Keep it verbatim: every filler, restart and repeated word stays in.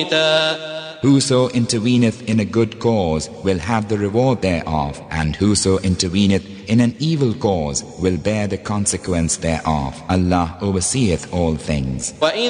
Whoso interveneth in a good cause will have the reward thereof, and whoso interveneth in an evil cause will bear the consequence thereof. Allah overseeth all things.